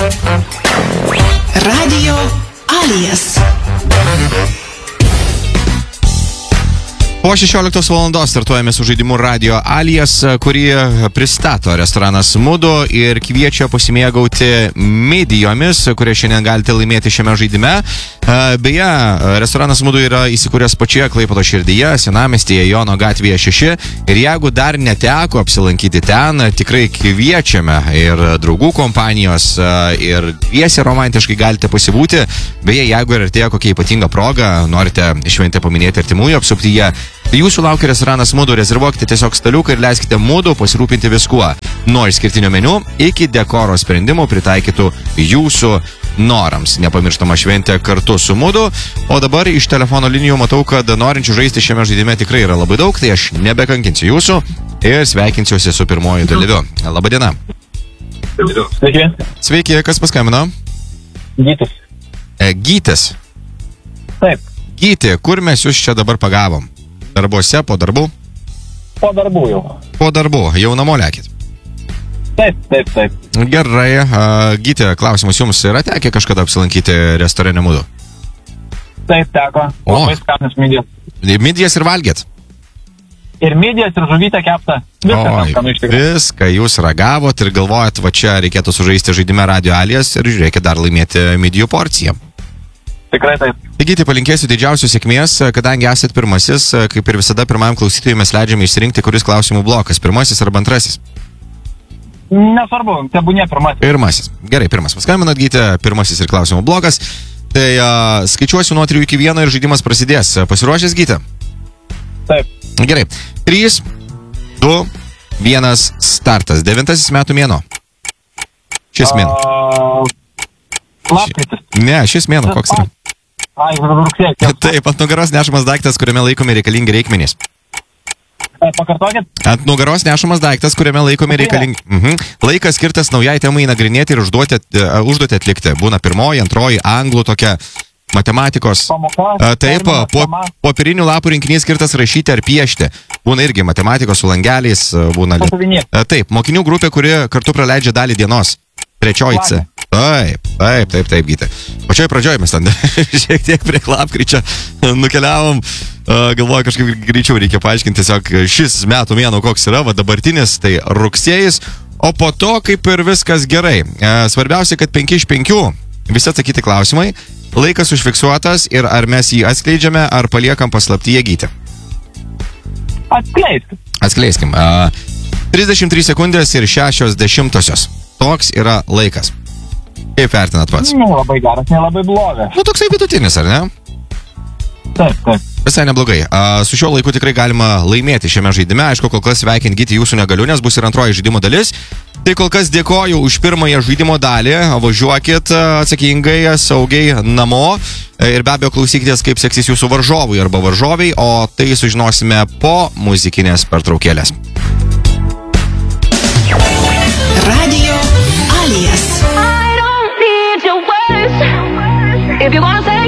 Radio Alias. Po 16 valandos startuojame su žaidimu Radio Alias, kurį pristato restoranas Mudu ir kviečia pasimėgauti medijomis, kurie šiandien galite laimėti šiame žaidime. Beje, restoranas Mudu yra įsikūręs pačioje Klaipėdos širdyje, Senamiestyje, Jono gatvėje 6. Ir jeigu dar neteko apsilankyti ten, tikrai kviečiame ir draugų kompanijos, ir dviese romantiškai galite pasibūti. Beje, jeigu ir artėja kokia ypatinga proga, norite šventę paminėti artimųjų apsuptyje, jūsų laukia restoranas Mudu, rezervuokite tiesiog staliuką ir leiskite Mudu pasirūpinti viskuo. Nuo išskirtinio meniu iki dekoro sprendimų pritaikytų jūsų norams. Nepamirštama šventė kartu su Mudu. O dabar iš telefono linijų matau, kad norinčių žaisti šiame žaidime tikrai yra labai daug, tai aš nebekankinsiu jūsų ir sveikinsiuosi su pirmoju dalyviu. Labadiena. Sveiki. Sveiki, kas paskambino? Gytis. Gytis. Taip. Gyti, kur mes jūs čia dabar pagavom? Darbuose, po darbų? Po darbų jau. Po darbų, jau namo lekit. Taip. Gerai, Gyti, klausimas jums yra tekę kažkada apsilankyti restorane Mudu? Taip, teko. O. Labai skanas midijas. Midijas ir valgėt? Ir midijas, ir žuvytę keptą. Viską jūs ragavot ir galvojat, va čia reikėtų sužaisti žaidime Radio Alias ir žiūrėkit dar laimėti midijų porciją. Tikrai taip. Taigi, palinkėsiu didžiausios sėkmės, kadangi esat pirmasis, kaip ir visada pirmajam klausytojui mes leidžiame išsirinkti, kuris klausimų blokas, pirmasis arba antrasis. Nesvarbu, tebūnė pirmasis. Pirmasis. Gerai, pirmas paskambinat, Gyti, pirmasis ir klausimų blokas. Tai skaičiuosiu nuo 3 iki 1 ir žaidimas prasidės. Pasiruošęs, Gyti? Taip. Gerai. 3, 2, 1, startas. 9 metų mėnuo. Šis mėnuo. Lapkritis. Ne, šis mėnuo koks yra? Ai, rugsėjis. Taip, ant nugaros nešamas daiktas, kuriame laikomi reikalingi reikmenys. Pakartokit. Ant nugaros nešamas daiktas, kuriame laikomi reikalingi. Laikas skirtas naujai temai nagrinėti ir užduotį atlikti. Būna pirmoji, antroji, anglų tokia matematikos. Pamoka. Taip, popierinių lapų rinkinys skirtas rašyti ar piešti. Būna irgi matematikos su langeliais. Būna. Taip, mokinių grupė, kuri kartu praleidžia dalį dienos. Trečioji C. Taip, Gyti. Pačioj pradžioj mes ten šiek tiek prie lapkričio nukeliavom. Galvoju, kažkaip greičiau reikia paaiškinti tiesiog šis metų mėnuo koks yra, va dabartinis, tai rugsėjis, o po to kaip ir viskas gerai. Svarbiausia, kad 5 iš 5 visi atsakyti klausimai, laikas užfiksuotas ir ar mes jį atskleidžiame, ar paliekam paslaptyje, Gyti. Atskleiskim. 33 sekundės ir 60. Toks yra laikas. Kaip vertinat pats? Labai geras, nelabai blogas. Toksai vidutinis, ar ne? Taip. Visai neblogai. Su šiuo laiku tikrai galima laimėti šiame žaidime. Aišku, kol kas sveikinti Gyti jūsų negaliu, nes bus ir antroji žaidimo dalis. Tai kol kas dėkoju už pirmąją žaidimo dalį. Važiuokit atsakingai, saugiai namo. Ir be abejo klausykitės, kaip seksis jūsų varžovui arba varžoviai, o tai sužinosime po muzikinės pertraukėlės.